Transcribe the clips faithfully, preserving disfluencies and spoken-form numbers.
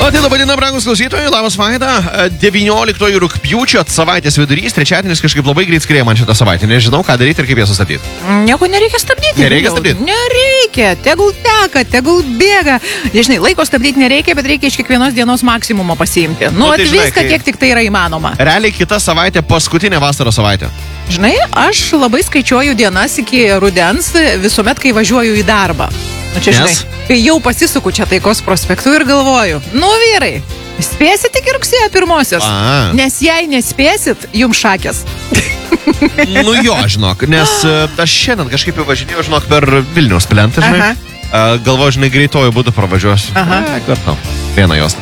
O tai labai diena, brangus klausytojai, labas Vaida. devynioliktojo rugpjūčio savaitės vidurys, trečiadienis kažkaip labai greit skrieja man šitą savaitę. Nežinau, ką daryti ir kaip ją sustabdyti. Nieko nereikia stabdyti. Nereikia stabdyti. Nereikia, tegul teka, tegul bėga. Žinai, laiko stabdyti nereikia, bet reikia iš kiekvienos dienos maksimumo pasiimti. Nu, Nu, tai žinai, viską, kai- kiek tik tai yra įmanoma. Realiai kita savaitė, paskutinė vasaros savaitė. Žinai, aš labai skaičiuoju dienas iki rudens visuomet, kai važiuoju į darbą. Nu, čia, žinai, Nes? kai jau pasisuku čia Taikos prospektu ir galvoju, nu vyrai, spėsit iki rugsėjo pirmosios. A. Nes jei nespėsit, jums šakės. Nu jo, žinok, nes e, aš šiandien kažkaip jau važinėjau, žinok, per Vilniaus plentą, žinai. Aha. E, Galvoju, žinai, greitojų būdų pravažiuosiu. Aha. E, Kartau. Vieną juostą.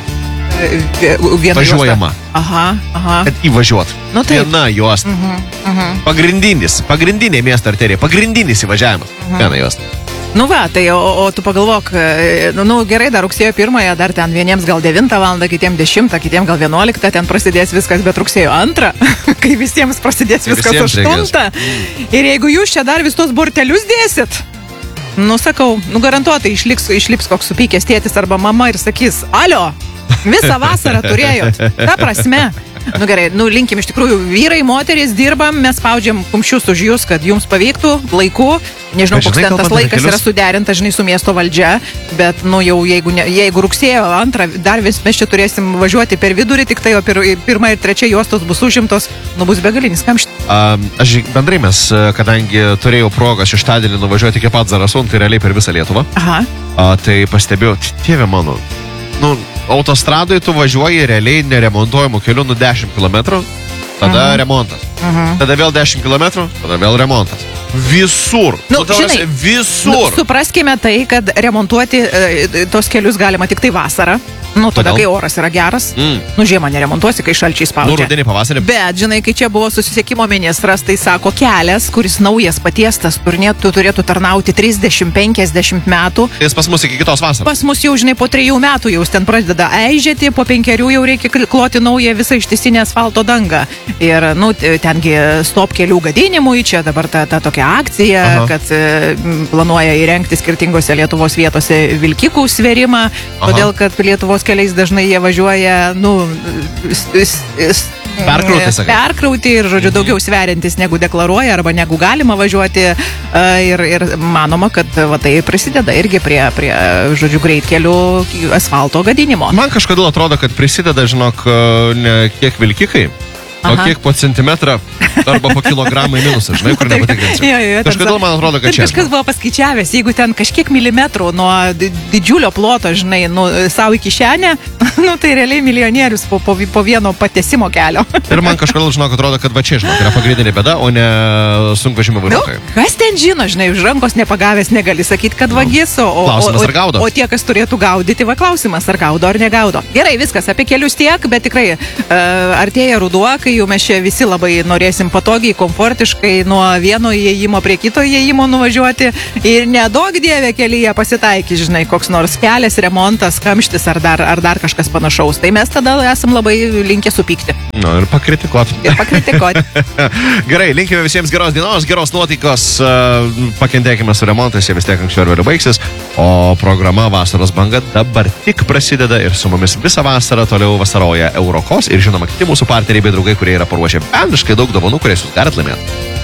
Viena Važiuojama. juosta. Aha, aha. Kad įvažiuot. Nu, taip. Viena juosta. Mhm, mhm. Pagrindinis, pagrindinė miesto arterija, pagrindinis įvažiavimas. Viena juosta. Nu va, tai o, o tu pagalvok, e, nu, nu gerai, dar rugsėjo pirmąją, dar ten vieniems gal devintą valandą, kitiems dešimtą, kitiems gal vienuoliktą, ten prasidės viskas, bet rugsėjo antrą, kai visiems prasidės Tai viskas visiems reikės. aštuntą. Ir jeigu jūs čia dar vis tos bortelius dėsit, nu sakau, nu garantuotai išliks, išlips koks supykęs tėtis arba mama ir sakys, alio, visą vasarą turėjot. Ta prasme. Nu gerai, nu linkim iš tikrųjų vyrai, moterys, dirbam, mes spaudžiam kumščius už jūs, kad jums pavyktų laiku. Nežinau, Bet koks žinai, ten tas kalbant apie laikas kelius- yra suderintas, žinai, su miesto valdžia, bet, nu jau jeigu, ne, jeigu rugsėjo antrą, dar vis mes čia turėsim važiuoti per vidurį, tik tai, o per, pirmą ir trečią juostos bus užimtos, nu bus begalinis kamštis. Um, aš bendrai mes, e, kadangi turėjau progą šeštadienį nuvažiuoti iki pat Zarasų, tai realiai per visą Lietuvą, Aha. a, tai pastebėjau, tėve mano, nu, autostradoje tu važiuoji realiai neremontuojamų kelių nu dešimt kilometrų, tada Mhm. remontas. Mhm. Tada vėl dešimt kilometrų, tada vėl remontas. Visur. Nu, ta prasme, žinai, visur. Nu, supraskime tai, kad remontuoti e, tos kelius galima tik tai vasarą. Nu, tada, Kodėl? kai oras yra geras. Mm. Nu, žiemą neremontuosi, kai šalčiai Nu, spaudžia. rudenį, pavasarį. Bet, žinai, kai čia buvo susisiekimo ministras, tai sako, kelias, kuris naujas patiestas, turėtų, turėtų tarnauti trisdešimt penkiasdešimt metų. Jis pas mus iki kitos vasaros. Pas mus jau, žinai, po trejų metų jau ten pradeda eižėti, po penkerių jau reikia kl- kloti naują visą ištisinę asfalto dangą. Ir, nu, t- tengi stop kelių gadinimui, čia dabar ta, ta tokia akcija, Aha. kad e, m, planuoja įrengti skirtingose Lietuvos vietose vilkikų sverimą, Aha. todėl kad Lietuvos keliais dažnai jie važiuoja, nu, s- s- s- Perkrauti, sakai. perkrauti ir, žodžiu, daugiau sveriantis negu deklaruoja arba negu galima važiuoti. E, Ir, ir manoma, kad va, tai prisideda irgi prie, prie žodžiu, greitkelių asfalto gadinimo. Man kažkodėl atrodo, kad prisideda, žinok, ne kiek vilkikai, o Aha. kiek po centimetrą arba po kilogramą į minusą, žinai, kur nepatikrinsiu. Jo, jo, ten Kažkodėl sa- man atrodo, kad ten čia. kažkas buvo paskaičiavęs, jeigu ten kažkiek milimetrų nuo di- didžiulio ploto, žinai, nu, savo į kišenę, nu, tai realiai milijonierius po, po, vi- po vieno patesimo kelio. Ir man kažkodėl, žinok, atrodo, kad va čia, žinok, yra pagrindinė bėda, o ne sunkvežimio Nu, vairuotojai. kas ten žino, žinai, už rankos nepagavęs negali sakyti, kad vagis, o, o, Klausimas, o, ar gaudo? o tie, kas turėtų gaudyti, va klausimas, ar gaudo ar negaudo. Gerai, viskas, apie kelius tiek, bet tikrai uh, artėja ruduo, kai jau mes čia visi labai norėsim patogiai, komfortiškai nuo vieno įėjimo prie kito įėjimo nuvažiuoti ir nedaug dievė kelyje pasitaikys, žinai, koks nors kelias, remontas, kamštis ar dar, ar dar kažkas panašaus. Tai mes tada esam labai linkę supykti Nu, ir pakritikuot. ir pakritikuoti. Gerai, linkime visiems geros dienos, geros nuotaikos, e, pakentėkime su remontais, jie vis tiek anksčiau ir vėliau baigsis, o programa Vasaros banga dabar tik prasideda ir su mumis visą vasarą toliau vasaroja Eurokos ir žinoma kiti mūsų partneriai bei draugai, kurie yra paruošę bendiškai daug dovanų, kurias jūs galite laimėti.